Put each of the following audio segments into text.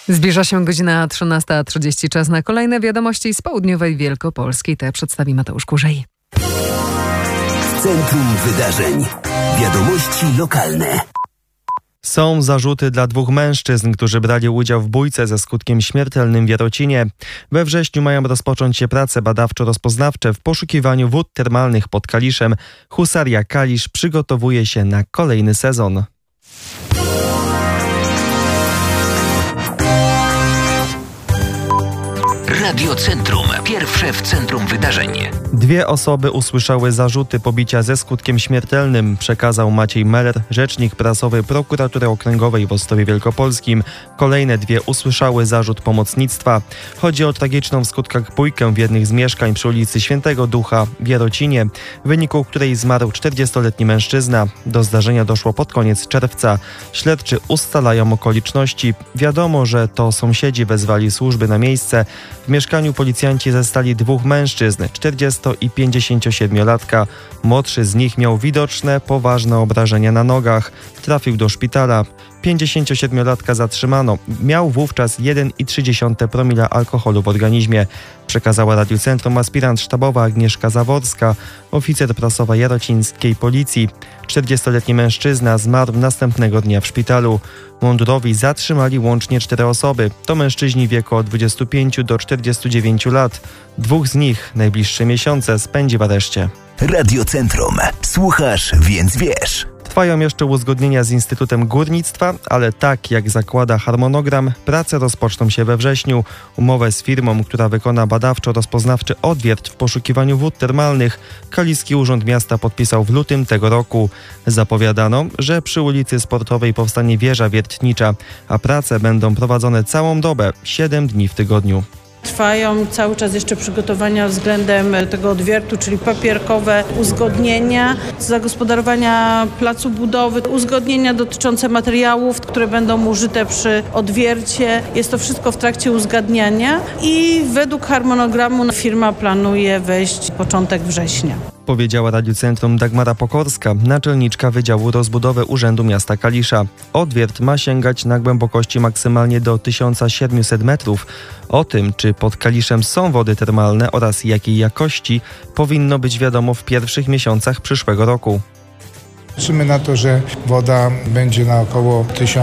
Zbliża się godzina 13:30. Czas na kolejne wiadomości z południowej Wielkopolski. Te przedstawi Mateusz Kurzej. Centrum Wydarzeń. Wiadomości lokalne. Są zarzuty dla 2 mężczyzn, którzy brali udział w bójce ze skutkiem śmiertelnym w Jarocinie. We wrześniu mają rozpocząć się prace badawczo-rozpoznawcze w poszukiwaniu wód termalnych pod Kaliszem. Husaria Kalisz przygotowuje się na kolejny sezon. Radio Centrum. Pierwsze w centrum wydarzeń. 2 osoby usłyszały zarzuty pobicia ze skutkiem śmiertelnym, przekazał Maciej Meller, rzecznik prasowy Prokuratury Okręgowej w Ostrowie Wielkopolskim. Kolejne 2 usłyszały zarzut pomocnictwa. Chodzi o tragiczną w skutkach bójkę w jednych z mieszkań przy ulicy Świętego Ducha w Jarocinie, w wyniku której zmarł 40-letni mężczyzna. Do zdarzenia doszło pod koniec czerwca. Śledczy ustalają okoliczności. Wiadomo, że to sąsiedzi wezwali służby na miejsce. W mieszkaniu policjanci zastali 2 mężczyzn, 40- i 57-latka. Młodszy z nich miał widoczne, poważne obrażenia na nogach. Trafił do szpitala. 57-latka zatrzymano. Miał wówczas 1,3 promila alkoholu w organizmie. Przekazała Radiu Centrum aspirant sztabowa Agnieszka Zaworska, oficer prasowa jarocińskiej policji. 40-letni mężczyzna zmarł następnego dnia w szpitalu. Mundurowi zatrzymali łącznie 4 osoby. To mężczyźni w wieku od 25 do 49 lat. 2 z nich najbliższe miesiące spędzi w areszcie. Radio Centrum. Słuchasz, więc wiesz. Trwają jeszcze uzgodnienia z Instytutem Górnictwa, ale tak jak zakłada harmonogram, prace rozpoczną się we wrześniu. Umowę z firmą, która wykona badawczo-rozpoznawczy odwiert w poszukiwaniu wód termalnych, Kaliski Urząd Miasta podpisał w lutym tego roku. Zapowiadano, że przy ulicy Sportowej powstanie wieża wiertnicza, a prace będą prowadzone całą dobę, 7 dni w tygodniu. Trwają cały czas jeszcze przygotowania względem tego odwiertu, czyli papierkowe uzgodnienia, zagospodarowania placu budowy, uzgodnienia dotyczące materiałów, które będą użyte przy odwiercie. Jest to wszystko w trakcie uzgadniania i według harmonogramu firma planuje wejść początek września. Powiedziała Radiu Centrum Dagmara Pokorska, naczelniczka Wydziału Rozbudowy Urzędu Miasta Kalisza. Odwiert ma sięgać na głębokości maksymalnie do 1700 metrów. O tym, czy pod Kaliszem są wody termalne oraz jakiej jakości, powinno być wiadomo w pierwszych miesiącach przyszłego roku. Liczymy na to, że woda będzie na około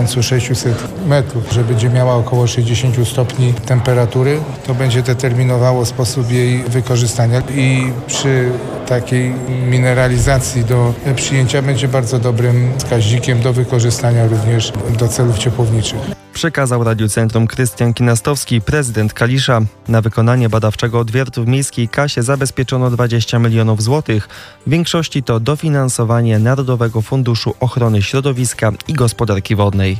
1600 metrów, że będzie miała około 60 stopni temperatury. To będzie determinowało sposób jej wykorzystania i przy takiej mineralizacji do przyjęcia będzie bardzo dobrym wskaźnikiem do wykorzystania również do celów ciepłowniczych. Przekazał Radiu Centrum Krystian Kinastowski, prezydent Kalisza. Na wykonanie badawczego odwiertu w miejskiej kasie zabezpieczono 20 milionów złotych. W większości to dofinansowanie Narodowego Funduszu Ochrony Środowiska i Gospodarki Wodnej.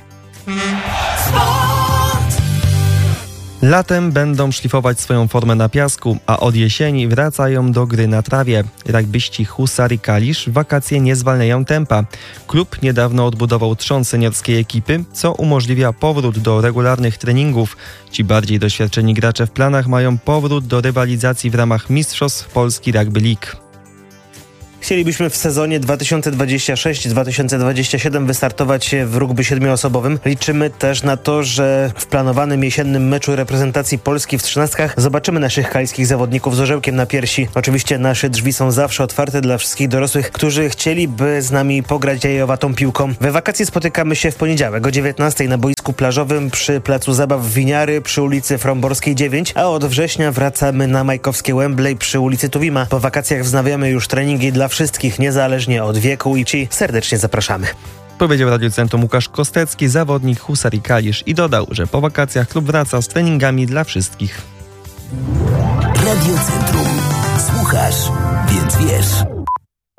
Latem będą szlifować swoją formę na piasku, a od jesieni wracają do gry na trawie. Rugbyści Husarii Kalisz w wakacje nie zwalniają tempa. Klub niedawno odbudował trzon seniorskiej ekipy, co umożliwia powrót do regularnych treningów. Ci bardziej doświadczeni gracze w planach mają powrót do rywalizacji w ramach Mistrzostw Polski Rugby League. Chcielibyśmy w sezonie 2026-2027 wystartować w rugby 7-osobowym. Liczymy też na to, że w planowanym jesiennym meczu reprezentacji Polski w 13 zobaczymy naszych kaliskich zawodników z orzełkiem na piersi. Oczywiście nasze drzwi są zawsze otwarte dla wszystkich dorosłych, którzy chcieliby z nami pograć jajowatą piłką. We wakacje spotykamy się w poniedziałek o 19 na boisku plażowym przy placu zabaw Winiary przy ulicy Fromborskiej 9, a od września wracamy na majkowskie Wembley przy ulicy Tuwima. Po wakacjach wznawiamy już treningi dla wszystkich, niezależnie od wieku i ci serdecznie zapraszamy. Powiedział Radiu Centrum Łukasz Kostecki, zawodnik Husarii Kalisz, i dodał, że po wakacjach klub wraca z treningami dla wszystkich. Radio Centrum. Słuchasz, więc wiesz.